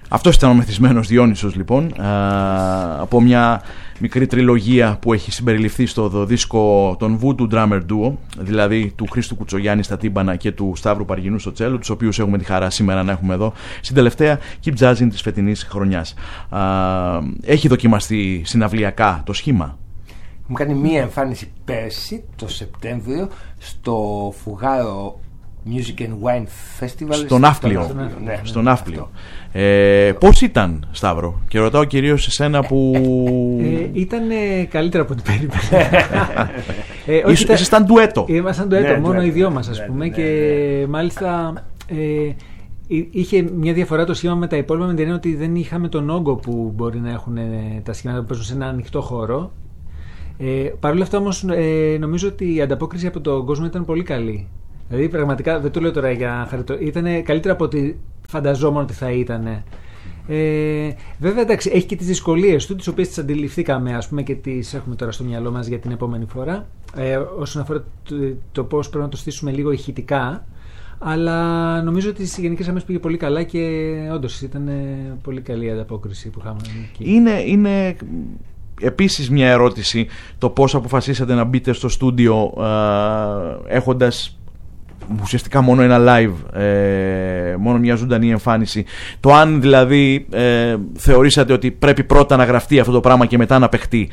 Αυτός ήταν ο μεθυσμένος Διόνυσος, λοιπόν, από μια μικρή τριλογία που έχει συμπεριληφθεί στο δίσκο των Voodoo Drummer Duo, δηλαδή του Χρήστου Κουτσογιάννη στα τύμπανα και του Σταύρου Παργινού στο τσέλο, τους οποίους έχουμε τη χαρά σήμερα να έχουμε εδώ στην τελευταία Keep Jazzing της φετινής χρονιάς. Έχει δοκιμαστεί συναυλιακά το σχήμα? Μου κάνει μία εμφάνιση πέρσι, το Σεπτέμβριο, στο Φουγάρο Music and Wine Festival. Στον Ναύπλιο. Ναι, στον Ναύπλιο. Πώς ήταν, Σταύρο? Και ρωτάω κυρίως εσένα που... Ήταν καλύτερα από ό,τι περίμενα. Ήσασταν ντουέτο. Ήμασταν ντουέτο, μόνο οι δυο μας, ας πούμε. Και μάλιστα είχε μια διαφορά το σχήμα με τα υπόλοιπα, με την έννοια ότι δεν είχαμε τον όγκο που μπορεί να έχουν τα σχήματα που παίζουν σε ένα ανοιχτό χώρο. Παρ' όλα αυτά όμως νομίζω ότι η ανταπόκριση από τον κόσμο ήταν πολύ καλή. Δηλαδή πραγματικά δεν το λέω τώρα για χαριτό, ήταν καλύτερα από ό,τι φανταζόμουν ότι θα ήταν. Βέβαια, εντάξει, έχει και τις δυσκολίες του, τις οποίες τις αντιληφθήκαμε, ας πούμε, και τις έχουμε τώρα στο μυαλό μας για την επόμενη φορά, όσον αφορά το πώς πρέπει να το στήσουμε λίγο ηχητικά. Αλλά νομίζω ότι στις γενικές γραμμές πήγε πολύ καλά και όντως ήταν πολύ καλή η ανταπόκριση που είχαμε εκεί. Είναι επίσης μια ερώτηση το πώς αποφασίσατε να μπείτε στο στούντιο έχοντας ουσιαστικά μόνο ένα live, μόνο μια ζωντανή εμφάνιση. Το αν δηλαδή θεωρήσατε ότι πρέπει πρώτα να γραφτεί αυτό το πράγμα και μετά να παιχτεί,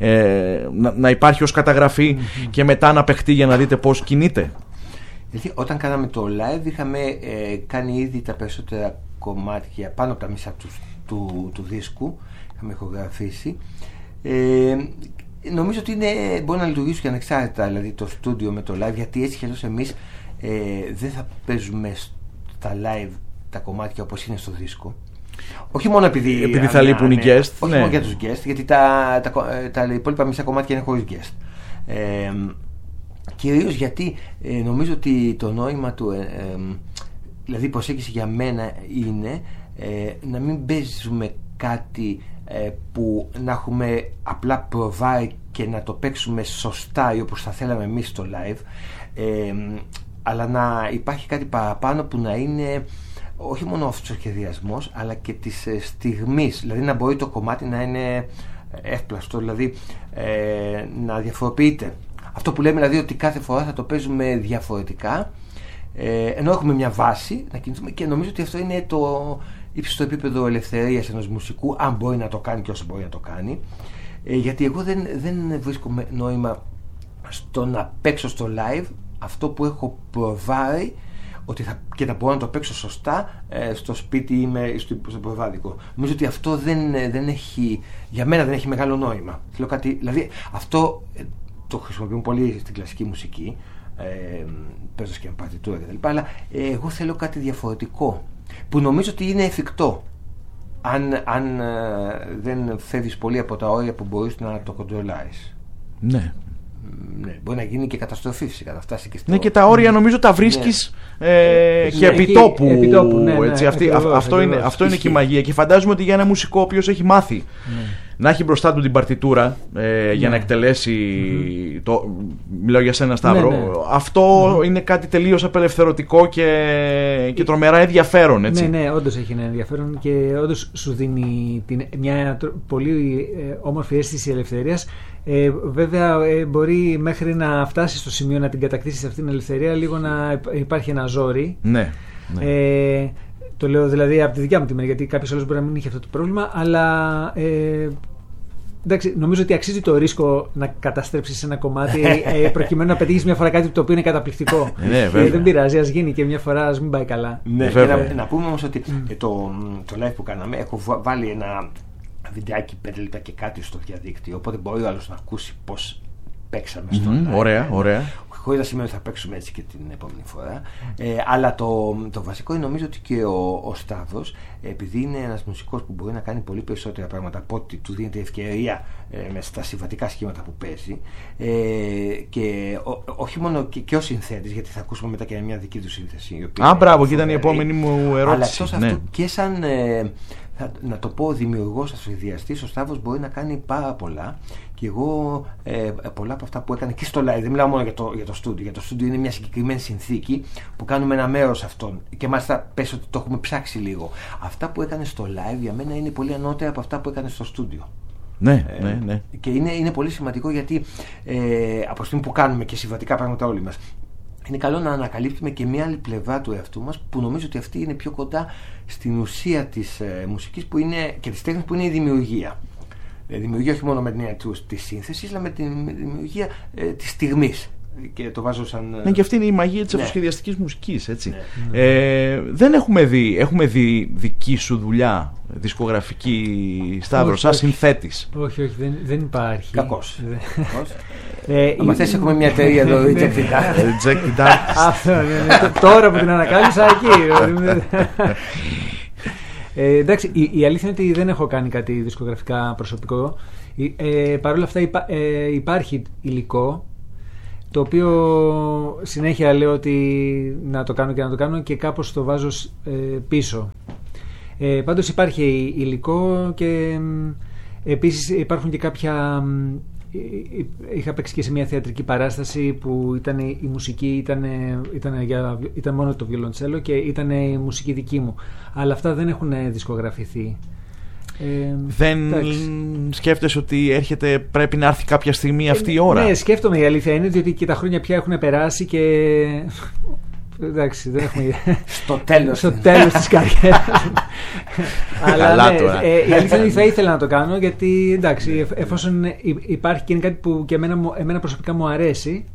να υπάρχει ως καταγραφή και μετά να παιχτεί για να δείτε πώς κινείται. Γιατί όταν κάναμε το live είχαμε κάνει ήδη τα περισσότερα κομμάτια, πάνω από τα μισά του δίσκου είχαμε ηχογραφήσει. Νομίζω ότι μπορεί να λειτουργήσει και ανεξάρτητα, δηλαδή το στούντιο με το live, γιατί έτσι κι αλλιώς εμείς δεν θα παίζουμε στα live τα κομμάτια όπως είναι στο δίσκο. Όχι μόνο επειδή θα λείπουν οι guest. Όχι μόνο για τους guest, γιατί τα υπόλοιπα μισά κομμάτια είναι χωρίς guest. Κυρίως γιατί νομίζω ότι το νόημα του, δηλαδή η προσέγγιση για μένα είναι να μην παίζουμε κάτι που να έχουμε απλά προβάρει και να το παίξουμε σωστά ή όπως θα θέλαμε εμείς στο live, αλλά να υπάρχει κάτι παραπάνω που να είναι όχι μόνο ο αυτοσχεδιασμός αλλά και της στιγμής, δηλαδή να μπορεί το κομμάτι να είναι εύπλαστο, δηλαδή να διαφοροποιείται. Αυτό που λέμε δηλαδή ότι κάθε φορά θα το παίζουμε διαφορετικά, ενώ έχουμε μια βάση να κινηθούμε, και νομίζω ότι αυτό είναι το ύψιστο επίπεδο ελευθερίας ενός μουσικού, αν μπορεί να το κάνει και όσο μπορεί να το κάνει, γιατί εγώ δεν βρίσκω νόημα στο να παίξω στο live αυτό που έχω προβάρει ότι και θα μπορώ να το παίξω σωστά στο σπίτι ή στο προβάδικο. Νομίζω ότι αυτό δεν έχει, για μένα δεν έχει μεγάλο νόημα. Θέλω κάτι, δηλαδή αυτό το χρησιμοποιούν πολύ στην κλασική μουσική, παίζοντας και με παρτιτούρα κτλ. Αλλά εγώ θέλω κάτι διαφορετικό που νομίζω ότι είναι εφικτό αν δεν φεύγεις πολύ από τα όρια που μπορείς να το κοντρολάρεις. Ναι. Ναι, μπορεί να γίνει και καταστροφή φυσικά, να φτάσει και στο... Ναι, και τα όρια νομίζω τα βρίσκεις και επιτόπου. Αυτό είναι και η μαγεία. Και φαντάζομαι ότι για ένα μουσικό ο οποίος έχει μάθει να έχει μπροστά του την παρτιτούρα για να εκτελέσει μιλάω για σένα, Σταύρο, αυτό είναι κάτι τελείως απελευθερωτικό και τρομερά ενδιαφέρον, έτσι. Ναι, όντως έχει ένα ενδιαφέρον και όντως σου δίνει μια πολύ όμορφη αίσθηση ελευθερίας. Βέβαια μπορεί μέχρι να φτάσει στο σημείο να την κατακτήσεις αυτήν την ελευθερία λίγο να υπάρχει ένα ζόρι. Ναι. Το λέω δηλαδή από τη δικιά μου τη μεριά, γιατί κάποιος άλλος μπορεί να μην είχε αυτό το πρόβλημα, αλλά εντάξει, νομίζω ότι αξίζει το ρίσκο να καταστρέψεις ένα κομμάτι προκειμένου να πετύχεις μια φορά κάτι το οποίο είναι καταπληκτικό. Δεν πειράζει, ας γίνει και μια φορά, ας μην πάει καλά. Ναι, να πούμε όμως ότι το live που κάναμε, έχω βάλει ένα βιντεάκι 5 λεπτά και κάτι στο διαδίκτυο, οπότε μπορεί ο άλλος να ακούσει πώς παίξαμε στο live. Ωραία. Χωρίς να σημαίνει ότι θα παίξουμε έτσι και την επόμενη φορά. Αλλά το βασικό είναι νομίζω ότι και ο Σταύρος, επειδή είναι ένας μουσικός που μπορεί να κάνει πολύ περισσότερα πράγματα από ότι του δίνεται ευκαιρία με στα συμβατικά σχήματα που παίζει, και όχι μόνο και ο συνθέτης, γιατί θα ακούσουμε μετά και μια δική του σύνθεση. Μπράβο, και ήταν η επόμενη μου ερώτηση. Αλλά εκτός αυτού και σαν να το πω, ο δημιουργός, ο σχεδιαστής, ο Σταύρος μπορεί να κάνει πάρα πολλά, και εγώ πολλά από αυτά που έκανε και στο live, δεν μιλάω μόνο για το στούντιο. Για το στούντιο είναι μια συγκεκριμένη συνθήκη που κάνουμε ένα μέρος αυτών, και μάλιστα πες ότι το έχουμε ψάξει λίγο. Αυτά που έκανε στο live για μένα είναι πολύ ανώτερα από αυτά που έκανε στο στούντιο. Ναι. Και είναι πολύ σημαντικό, γιατί από τη στιγμή που κάνουμε και συμβατικά πράγματα όλοι μας, είναι καλό να ανακαλύπτουμε και μια άλλη πλευρά του εαυτού μας, που νομίζω ότι αυτή είναι πιο κοντά στην ουσία της μουσικής και της τέχνης, που είναι η δημιουργία. Δημιουργία όχι μόνο με την έννοια της σύνθεσης, αλλά με τη δημιουργία της στιγμής. Και το βάζω σαν... Ναι, και αυτή είναι η μαγεία της αυτοσχεδιαστικής μουσικής, έτσι. Δεν έχουμε δει δική σου δουλειά δισκογραφική, Σταύρο, σαν συνθέτης? Όχι, δεν υπάρχει. Κακός. Αν θες, έχουμε μια εταιρεία εδώ, Reject the Dark. Τώρα που την ανακάλυψα, εκεί. Εντάξει, η αλήθεια είναι ότι δεν έχω κάνει κάτι δισκογραφικά προσωπικό. Παρ' όλα αυτά υπάρχει υλικό, το οποίο συνέχεια λέω ότι να το κάνω και κάπως το βάζω πίσω. Πάντως υπάρχει υλικό, και επίσης υπάρχουν και κάποια... Είχα παίξει και σε μια θεατρική παράσταση που ήταν η μουσική, ήταν μόνο το βιολοντσέλο, και ήταν η μουσική δική μου. Αλλά αυτά δεν έχουν δισκογραφηθεί. Δεν σκέφτεσαι ότι πρέπει να έρθει κάποια στιγμή αυτή η ώρα? Ναι, σκέφτομαι, η αλήθεια είναι, διότι και τα χρόνια πια έχουν περάσει και... Εντάξει, δεν έχουμε... Στο τέλος της καριέρας. Αλλά ναι, η αλήθεια είναι ότι θα ήθελα να το κάνω, γιατί εντάξει, εφόσον υπάρχει και είναι κάτι που και εμένα προσωπικά μου αρέσει,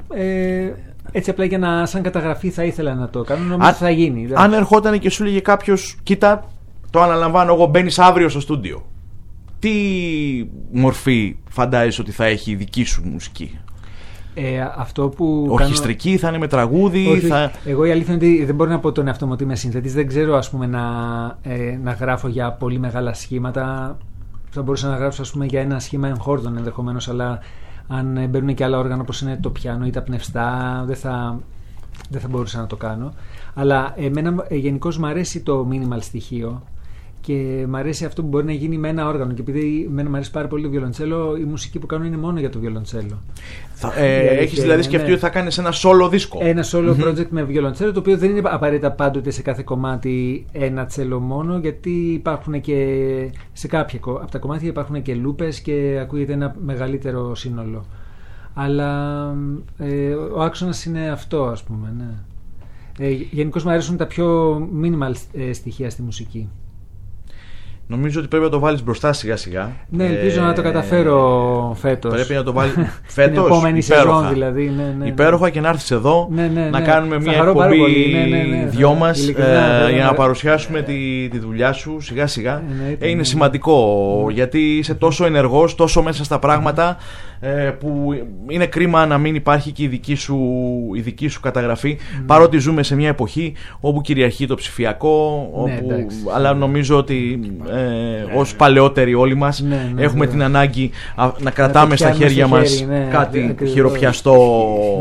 έτσι απλά για να σαν καταγραφή θα ήθελα να το κάνω. Νομίζω θα γίνει. Αν ερχόταν και σου λέγε κάποιος, κοίτα, το αναλαμβάνω εγώ, μπαίνεις αύριο στο στούντιο, τι μορφή φαντάζεσαι ότι θα έχει η δική σου μουσική? Αυτό που ορχιστρική, θα είναι με τραγούδι? Όχι, εγώ η αλήθεια είναι ότι δεν μπορώ να πω τον εαυτό μου ότι είμαι συνθετής. Δεν ξέρω, ας πούμε, να γράφω για πολύ μεγάλα σχήματα. Θα μπορούσα να γράψω, ας πούμε, για ένα σχήμα εγχόρδων ενδεχομένως, αλλά αν μπαίνουν και άλλα όργανα όπως είναι το πιάνο ή τα πνευστά, δεν θα μπορούσα να το κάνω. Αλλά εμένα γενικώς μου αρέσει το minimal στοιχείο, και μου αρέσει αυτό που μπορεί να γίνει με ένα όργανο. Και επειδή εμένα μου αρέσει πάρα πολύ το βιολοντσέλο, η μουσική που κάνω είναι μόνο για το βιολοντσέλο. Έχεις δηλαδή σκεφτεί ότι θα κάνεις ένα solo δίσκο? Ένα solo project με βιολοντσέλο, το οποίο δεν είναι απαραίτητα πάντοτε σε κάθε κομμάτι ένα τσέλο μόνο, γιατί υπάρχουν και σε κάποια από τα κομμάτια υπάρχουν και λούπες και ακούγεται ένα μεγαλύτερο σύνολο. Αλλά ο άξονας είναι αυτό, ας πούμε. Ναι. Γενικώς μου αρέσουν τα πιο minimal στοιχεία στη μουσική. Νομίζω ότι πρέπει να το βάλεις μπροστά σιγά σιγά. Ναι, ελπίζω να το καταφέρω φέτος. Πρέπει να το βάλεις φέτος. Την επόμενη σεζόν δηλαδή. Ναι. Υπέροχα, και να έρθεις εδώ να κάνουμε μια εκπομπή δυο μας, για να παρουσιάσουμε τη δουλειά σου σιγά σιγά. Είναι σημαντικό, γιατί είσαι τόσο ενεργός, τόσο μέσα στα πράγματα, που είναι κρίμα να μην υπάρχει και η δική σου καταγραφή, παρότι ζούμε σε μια εποχή όπου κυριαρχεί το ψηφιακό, αλλά νομίζω ότι ως παλαιότεροι όλοι μας έχουμε την ανάγκη να κρατάμε στα χέρια μας κάτι χειροπιαστό,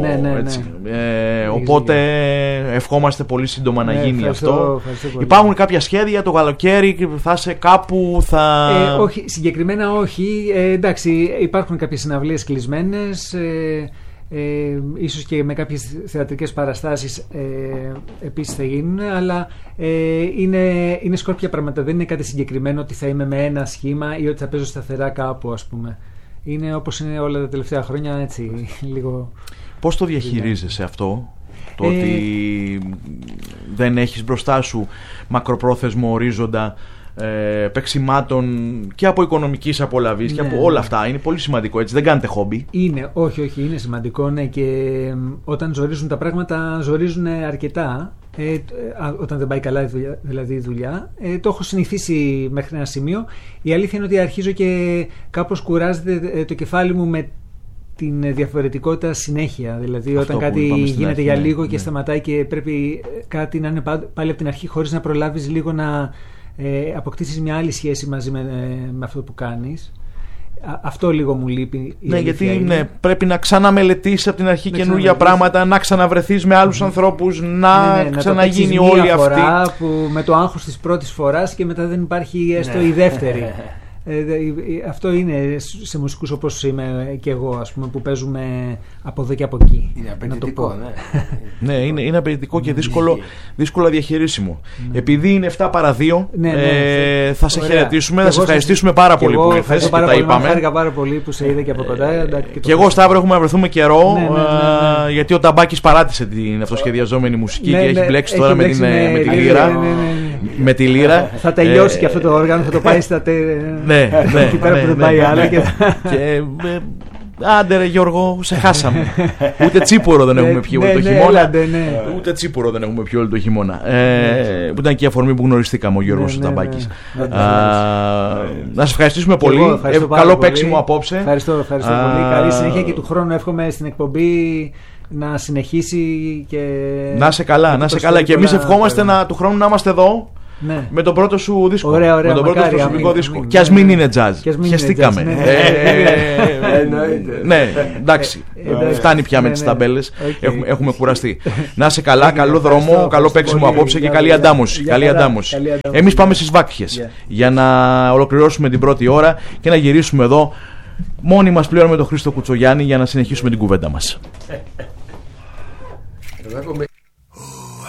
οπότε ευχόμαστε πολύ σύντομα να γίνει αυτό. Υπάρχουν κάποια σχέδια το καλοκαίρι, θα είσαι κάπου, όχι, συγκεκριμένα όχι. Εντάξει, υπάρχουν κάποιες συναυλίες κλεισμένες, ίσως και με κάποιες θεατρικές παραστάσεις επίσης θα γίνουν, αλλά είναι σκόρπια πράγματα. Δεν είναι κάτι συγκεκριμένο ότι θα είμαι με ένα σχήμα ή ότι θα παίζω σταθερά κάπου, ας πούμε. Είναι όπως είναι όλα τα τελευταία χρόνια, έτσι λίγο. Πώς το διαχειρίζεσαι αυτό, το ότι δεν έχεις μπροστά σου μακροπρόθεσμο ορίζοντα παίξιμάτων και από οικονομικής απολαβής και από όλα αυτά? Είναι πολύ σημαντικό, έτσι, δεν κάνετε χόμπι? Όχι, είναι σημαντικό, ναι, και όταν ζορίζουν τα πράγματα, ζορίζουν αρκετά, όταν δεν πάει καλά δηλαδή η δουλειά. Το έχω συνηθίσει μέχρι ένα σημείο. Η αλήθεια είναι ότι αρχίζω και κάπως κουράζεται το κεφάλι μου με την διαφορετικότητα συνέχεια. Δηλαδή αυτό, όταν κάτι γίνεται για λίγο και σταματάει και πρέπει κάτι να είναι πάλι από την αρχή, χωρίς να προλάβεις λίγο να αποκτήσεις μια άλλη σχέση μαζί με αυτό που κάνεις. Αυτό λίγο μου λείπει. Ναι, γιατί πρέπει να ξαναμελετήσεις από την αρχή καινούργια πράγματα, να ξαναβρεθείς με άλλους ανθρώπους, να ξαναγίνει όλη αυτή. Που με το άγχος της πρώτης φοράς και μετά δεν υπάρχει έστω η δεύτερη. Αυτό είναι σε μουσικούς όπως είμαι και εγώ, ας πούμε, που παίζουμε από εδώ και από εκεί. Είναι απαιτητικό, ναι, είναι απαιτητικό και δύσκολο διαχειρίσιμο. Επειδή είναι 7 παρά 2, θα σε χαιρετήσουμε, θα σε ευχαριστήσουμε πάρα πολύ που ήρθες και τα είπαμε. Χάρηκα πάρα πολύ που σε είδα και από κοντά. Και εγώ, Σταύρο, έχουμε να βρεθούμε καιρό, γιατί ο Ταμπάκης παράτησε την αυτοσχεδιαζόμενη μουσική και έχει μπλέξει τώρα με τη λύρα. Θα τελειώσει και αυτό το όργανο, θα το πάει στα εκεί πέρα που δεν πάει άλλα. Άντε ρε Γιώργο, σε χάσαμε. Ούτε τσίπουρο δεν έχουμε πιει όλο το χειμώνα. Ούτε τσίπουρο δεν έχουμε πιει όλο το χειμώνα. Που ήταν και η αφορμή που γνωριστήκαμε ο Γιώργος ο Ταμπάκης. Να σε ευχαριστήσουμε πολύ. Καλό παίξιμο απόψε. Ευχαριστώ πολύ. Καλή συνέχεια και του χρόνου εύχομαι στην εκπομπή να συνεχίσει και. Να σε καλά, να σε καλά. Και εμείς ευχόμαστε του χρόνου να είμαστε εδώ. Ναι. Με τον πρώτο σου δίσκο. Ωραία, με τον πρώτο σου προσωπικό δίσκο. Κι ας μην είναι jazz. Χεστήκαμε. Ναι, εντάξει. Φτάνει πια με τις ταμπέλες. Έχουμε κουραστεί. Να είσαι καλά, καλό δρόμο, καλό παίξιμο απόψε και καλή αντάμωση. Εμείς πάμε στις Βάκχες για να ολοκληρώσουμε την πρώτη ώρα και να γυρίσουμε εδώ μόνοι μας πλέον με τον Χρήστο Κουτσογιάννη για να συνεχίσουμε την κουβέντα μας.